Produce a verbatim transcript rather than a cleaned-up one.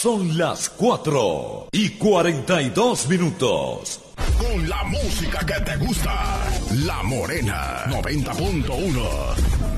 Son las cuatro y cuarenta y dos minutos. Con la música que te gusta, La Morena noventa punto uno.